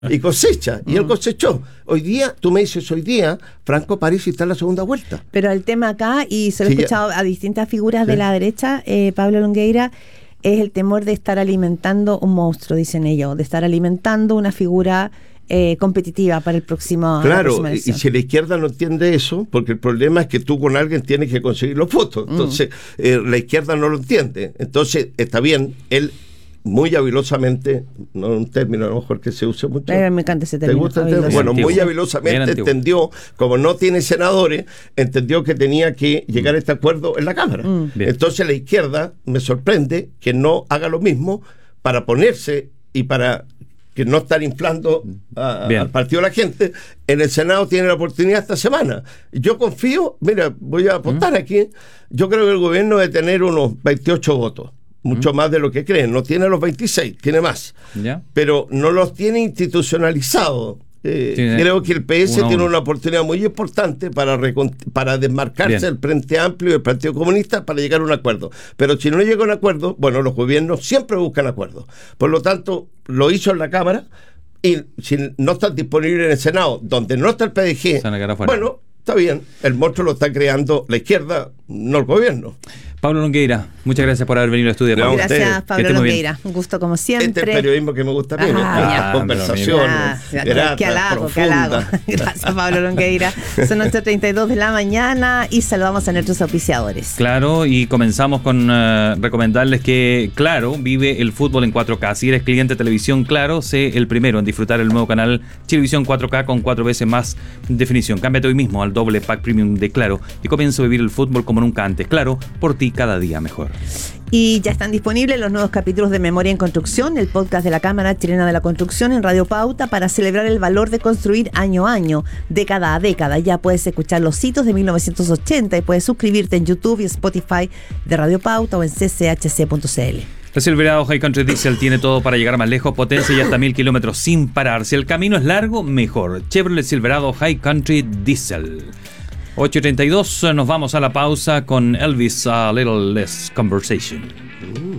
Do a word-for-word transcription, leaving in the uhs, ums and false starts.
y cosecha, y él cosechó. Hoy día, tú me dices, hoy día, Franco Parisi está en la segunda vuelta. Pero el tema acá, y se lo he Sí, escuchado ya. a distintas figuras Sí. de la derecha, eh, Pablo Longueira, es el temor de estar alimentando un monstruo, dicen ellos, de estar alimentando una figura eh, competitiva para el próximo la Claro, próxima y elección. si la izquierda no entiende eso, porque el problema es que tú con alguien tienes que conseguir los votos, entonces mm. eh, la izquierda no lo entiende, entonces está bien, él muy habilosamente, no un término a lo mejor que se use mucho. Eh, me encanta ese término. ¿Te gusta el término? Bueno, muy habilosamente entendió, como no tiene senadores, entendió que tenía que llegar a este acuerdo en la Cámara. Mm. Entonces la izquierda me sorprende que no haga lo mismo para ponerse y para que no estar inflando a, al partido de la gente. En el Senado tiene la oportunidad esta semana. Yo confío, mira, voy a apostar mm. aquí, yo creo que el gobierno debe tener unos veintiocho votos. Mucho ¿Mm? más de lo que creen, no tiene los veintiséis, tiene más, ¿ya? Pero no los tiene institucionalizados. Eh, creo que el P S uno, tiene una oportunidad muy importante para, recont- para desmarcarse del Frente Amplio y del Partido Comunista para llegar a un acuerdo. Pero si no llega a un acuerdo, bueno, los gobiernos siempre buscan acuerdos. Por lo tanto, lo hizo en la Cámara y si no está disponible en el Senado, donde no está el P D G, bueno, está bien, el monstruo lo está creando la izquierda, no el gobierno. Pablo Longueira, muchas gracias por haber venido al estudio. Gracias, gracias Pablo Longueira. Un gusto como siempre. Este es el periodismo que me gusta a mí. Ah, ah, conversación. Ah, grata, qué halago, qué halago. Gracias, Pablo Longueira. Son ocho treinta y dos de la mañana y saludamos a nuestros auspiciadores. Claro, y comenzamos con uh, recomendarles que Claro vive el fútbol en cuatro K. Si eres cliente de televisión Claro, sé el primero en disfrutar el nuevo canal Chilevisión cuatro K con cuatro veces más definición. Cámbiate hoy mismo al doble pack premium de Claro y comienza a vivir el fútbol como nunca antes. Claro, por ti cada día mejor. Y ya están disponibles los nuevos capítulos de Memoria en Construcción, el podcast de la Cámara Chilena de la Construcción en Radio Pauta para celebrar el valor de construir año a año, década a década. Ya puedes escuchar los hitos de mil novecientos ochenta y puedes suscribirte en YouTube y Spotify de Radio Pauta o en c c h c punto c l. El Silverado High Country Diesel tiene todo para llegar más lejos, potencia y hasta mil kilómetros sin parar. Si el camino es largo, mejor. Chevrolet Silverado High Country Diesel. ocho treinta y dos, nos vamos a la pausa con Elvis, A Little Less Conversation.